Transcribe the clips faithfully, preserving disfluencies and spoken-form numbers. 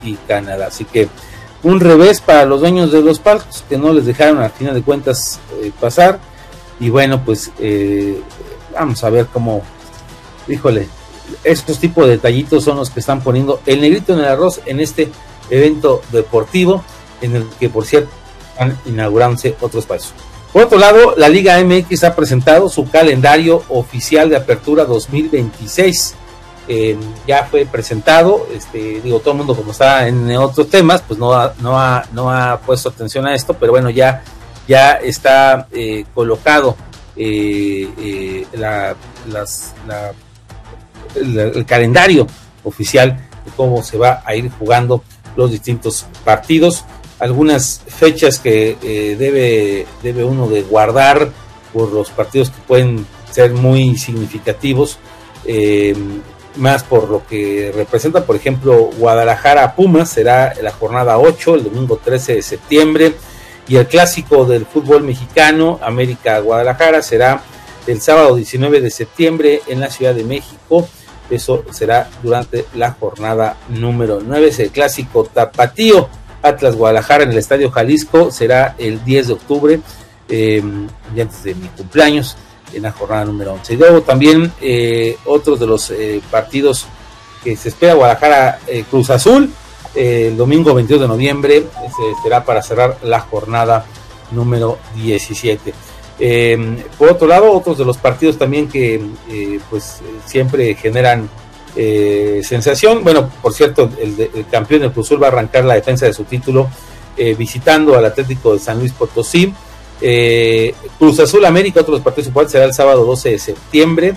y Canadá. Así que un revés para los dueños de los palcos, que no les dejaron al final de cuentas eh, pasar. Y bueno, pues eh, vamos a ver cómo, híjole, estos tipos de detallitos son los que están poniendo el negrito en el arroz en este evento deportivo, en el que por cierto están inaugurándose otros pasos. Por otro lado, la Liga M X ha presentado su calendario oficial de apertura dos mil veintiséis. Eh, ya fue presentado, este, digo, todo el mundo como está en otros temas, pues no ha, no ha, no ha puesto atención a esto, pero bueno, ya, ya está eh, colocado eh, eh, la, las, la, el, el calendario oficial de cómo se va a ir jugando los distintos partidos. Algunas fechas que eh, debe, debe uno de guardar por los partidos que pueden ser muy significativos, eh, más por lo que representa. Por ejemplo, Guadalajara Pumas será la jornada ocho, el domingo trece de septiembre, y el clásico del fútbol mexicano, América Guadalajara, será el sábado diecinueve de septiembre en la Ciudad de México. Eso será durante la jornada número nueve. Es el clásico tapatío. Atlas Guadalajara en el Estadio Jalisco será el diez de octubre, eh, y antes de mi cumpleaños, en la jornada número once. Y luego también eh, otros de los eh, partidos que se espera: Guadalajara eh, Cruz Azul, eh, el domingo veintidós de noviembre, ese será para cerrar la jornada número diecisiete. Eh, por otro lado, otros de los partidos también que eh, pues siempre generan Eh, sensación. Bueno, por cierto, el, el campeón del Cruz Azul va a arrancar la defensa de su título eh, visitando al Atlético de San Luis Potosí. eh, Cruz Azul América, otro de los partidos importantes, será el sábado doce de septiembre.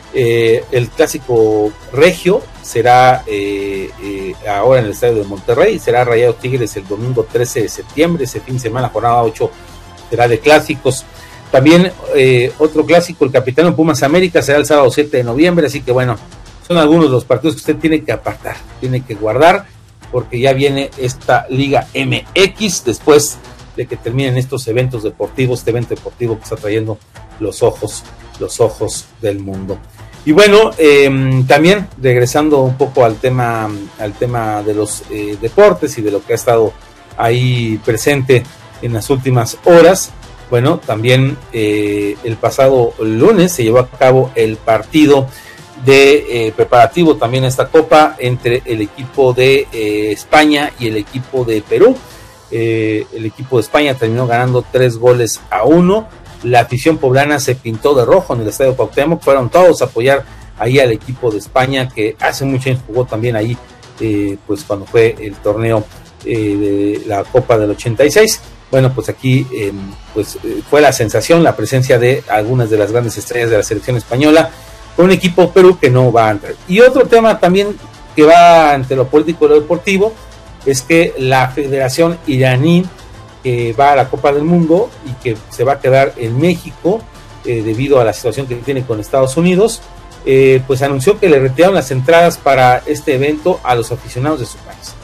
eh, el clásico regio será eh, eh, ahora en el estadio de Monterrey, será Rayados Tigres el domingo trece de septiembre. Ese fin de semana, jornada ocho, será de clásicos. También eh, otro clásico, el Capitán Pumas América, será el sábado siete de noviembre. Así que bueno, son algunos de los partidos que usted tiene que apartar, tiene que guardar, porque ya viene esta Liga M X después de que terminen estos eventos deportivos, este evento deportivo que está trayendo los ojos, los ojos del mundo. Y bueno, eh, también regresando un poco al tema, al tema de los eh, deportes y de lo que ha estado ahí presente en las últimas horas. Bueno, también eh, el pasado lunes se llevó a cabo el partido de eh, preparativo también a esta copa entre el equipo de eh, España y el equipo de Perú. Eh, el equipo de España terminó ganando tres goles a uno. La afición poblana se pintó de rojo en el Estadio Cuauhtémoc, fueron todos a apoyar ahí al equipo de España, que hace muchos años jugó también ahí, eh, pues cuando fue el torneo eh, de la Copa del ochenta y seis. Bueno, pues aquí eh, pues eh, fue la sensación, la presencia de algunas de las grandes estrellas de la selección española, con un equipo Perú que no va a entrar. Y otro tema también que va ante lo político y lo deportivo es que la Federación Iraní, que va a la Copa del Mundo y que se va a quedar en México eh, debido a la situación que tiene con Estados Unidos, eh, pues anunció que le retiraron las entradas para este evento a los aficionados de su país,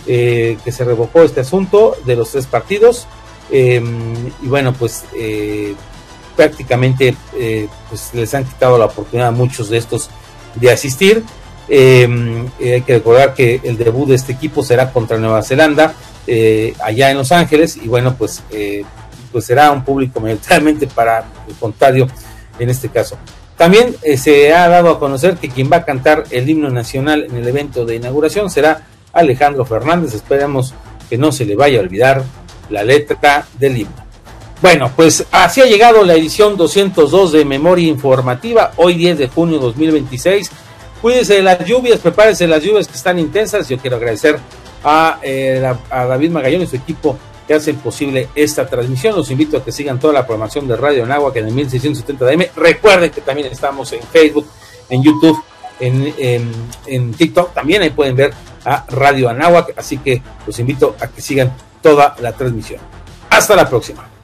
eh, que se revocó este asunto de los tres partidos, eh, y bueno, pues eh, prácticamente eh, pues les han quitado la oportunidad a muchos de estos de asistir. Eh, eh, hay que recordar que el debut de este equipo será contra Nueva Zelanda, eh, allá en Los Ángeles, y bueno, pues eh, pues será un público mayoritariamente para el contrario en este caso. También eh, se ha dado a conocer que quien va a cantar el himno nacional en el evento de inauguración será Alejandro Fernández. Esperamos que no se le vaya a olvidar la letra del himno. Bueno, pues así ha llegado la edición doscientos dos de Memoria Informativa, hoy diez de junio de dos mil veintiséis. Cuídense de las lluvias, prepárense de las lluvias que están intensas. Yo quiero agradecer a, eh, a David Magallón y su equipo que hacen posible esta transmisión. Los invito a que sigan toda la programación de Radio Anáhuac en el mil seiscientos setenta de A M. Recuerden que también estamos en Facebook, en YouTube, en, en, en TikTok. También ahí pueden ver a Radio Anáhuac, así que los invito a que sigan toda la transmisión. Hasta la próxima.